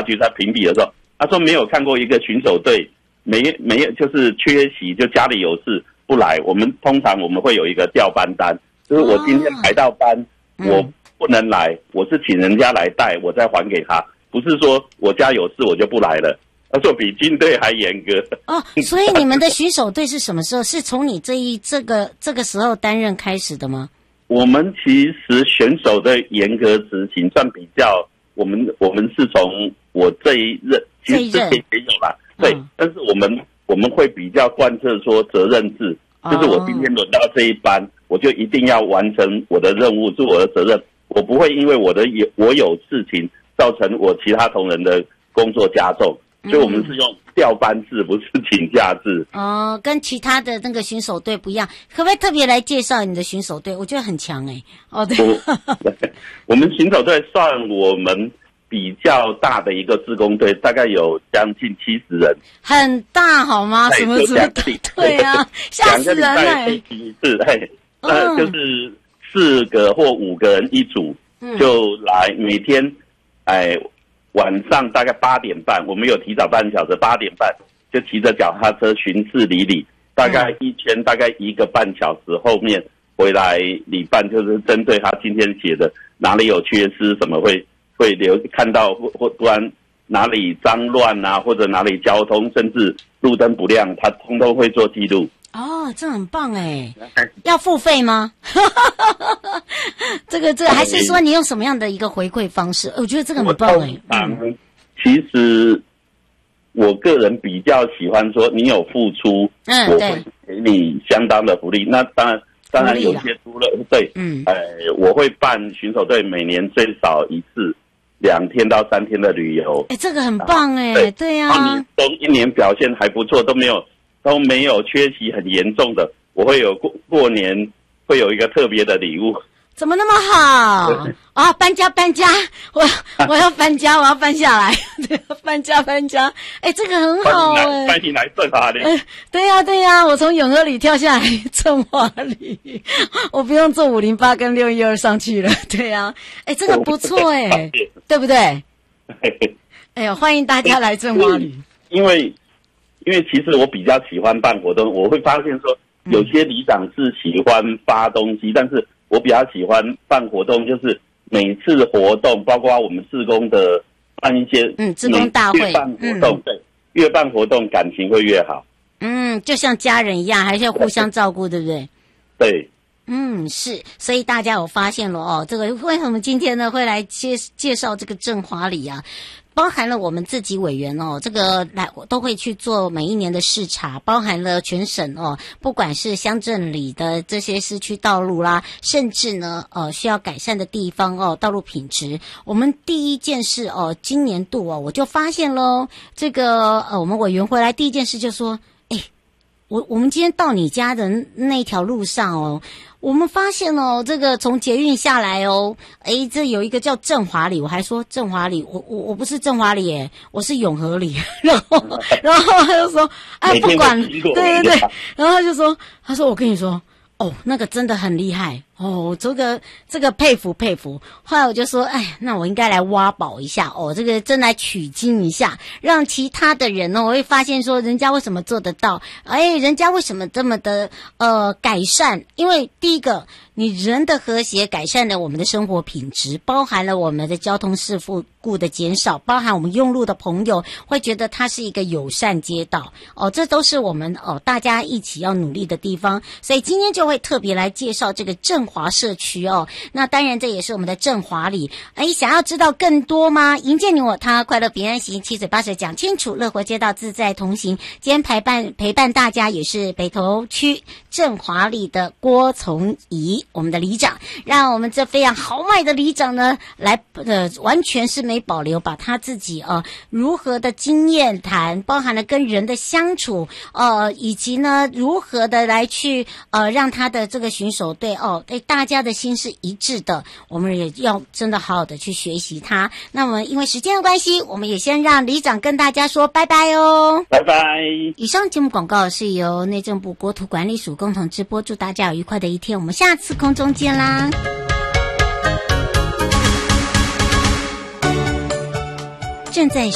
去在评比的时候，他说没有看过一个巡守队没有就是缺席，就家里有事不来。通常我们会有一个调班单，就是我今天排到班，我不能来，我是请人家来带，我再还给他，不是说我家有事我就不来了。他说比军队还严格哦，所以你们的巡守队是什么时候？是从你这个时候担任开始的吗？ 我们其实选手的严格执行算比较，我们是从我这一任，其实之前也有啦，对，但是我们会比较贯彻说责任制，就是我今天轮到这一班，我就一定要完成我的任务，是我的责任，我不会因为我有事情造成我其他同仁的工作加重。所以我们是用调班制，不是请假制。 哦，跟其他的那个巡守队不一样，可不可以特别来介绍你的巡守队？我觉得很强欸。哦，对， 我们巡守队算我们比较大的一个志工队，大概有将近70人， 很大好吗？什么对啊，吓死人了。 一次，那就是4个或5个人一组，就来每天，晚上大概8点半，我们有提早半小时，8点半就骑着脚踏车巡视里里，大概一圈，大概1个半小时，后面回来理办，就是针对他今天写的哪里有缺失，什么会看到或突然哪里脏乱啊，或者哪里交通甚至路灯不亮，他通通会做记录。 哦，这很棒哎！要付费吗？这个还是说你用什么样的一个回馈方式？我觉得这个很棒哎。 其实我个人比较喜欢说，你有付出，我会给你相当的福利。那当然有些除了对，我会办巡守队每年最少一次2天到3天的旅游。 这个很棒哎，对呀。 都一年表现还不错，都没有缺席很严重的，我会有过年会有一个特别的礼物。 怎么那么好啊？搬家，我要搬家，我要搬下来，搬家。这个很好哎， 搬你来正华里。 对呀，我从永和里跳下来正华里，我不用坐508跟612上去了。对呀，这个不错哎，对不对？哎呦，欢迎大家来正华里。 因为其实我比较喜欢办活动，我会发现说有些里长是喜欢发东西，但是我比较喜欢办活动，就是每次活动，包括我们志工的办一些志工大会， 越办活动，对，越办活动感情会越好。 就像家人一样，还是要互相照顾，对不对？ 对。 是，所以大家有发现了哦，这个为什么今天呢会来介绍这个正华里啊？包含了我们自己委员哦，这个都会去做每一年的视察，包含了全省哦，不管是乡镇里的这些市区道路啦，甚至呢需要改善的地方哦，道路品质。我们第一件事哦，今年度哦，我就发现咯，这个我们委员回来第一件事就说，我们今天到你家的那条路上哦，我们发现哦，这个从捷运下来哦，这有一个叫正华里，我还说正华里，我不是正华里耶，我是永和里，然后他就说，不管，对，然后他说我跟你说，那个真的很厉害哦，这个佩服。后来我就说，那我应该来挖宝一下哦，这个真来取经一下，让其他的人呢，我会发现说，人家为什么做得到？人家为什么这么的改善？因为第一个，你人的和谐改善了我们的生活品质，包含了我们的交通事故的减少，包含我们用路的朋友会觉得它是一个友善街道哦，这都是我们大家一起要努力的地方。所以今天就会特别来介绍这个正华社区哦。那当然这也是我们的正华里。想要知道更多吗？迎接你我他，快乐平安行，七嘴八舌讲清楚，乐活街道自在同行。今天陪伴大家也是北投区正华里的郭从仪，我们的里长，让我们这非常豪迈的里长呢，来完全是没保留，把他自己如何的经验谈，包含了跟人的相处以及呢如何的来去让他的这个巡守队大家的心是一致的，我们也要真的好好的去学习他。那么因为时间的关系，我们也先让里长跟大家说拜拜哦， 拜拜。 以上节目广告是由内政部国土管理署共同直播，祝大家有愉快的一天，我们下次空中见啦。正在